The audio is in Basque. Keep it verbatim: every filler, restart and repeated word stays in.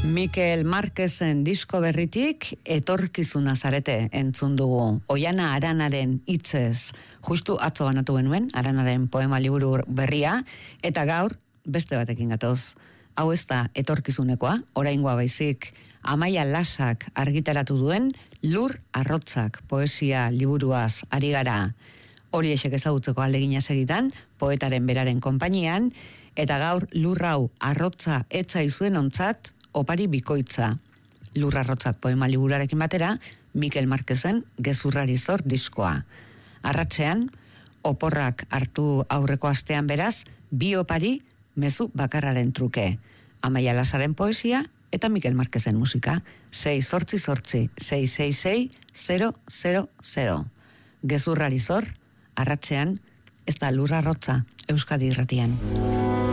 Mikel Márquezen disko berritik etorkizuna zarete entzun dugu. Oiana Aranaren hitzez, justu atzo banatu genuen, Aranaren poema liburu berria, eta gaur beste batekin gatoz. Hau ez da etorkizunekoa, oraingoa baizik, Amaia Lasak argitaratu duen Lur Arrotzak poesia liburuaz ari gara. Hori esek ezagutzeko ahalegina segitan, poetaren beraren konpainian, eta gaur Lur hau arrotza etzaizuen ontzat, opari bikoitza. Lur Arrotzak poema liburarekin batera, Mikel Márquezen gezurrari zor diskoa. Arratsean, oporrak hartu aurreko astean beraz, bi opari mezu bakarraren truke. Amaia Lasaren poesia eta Mikel Márquezen musika. sei zortzi zortzi, sei sei sei, zero zero zero. Gezurrari zor, arratsean, ez da Lur Arrotza, Euskadi Irratian.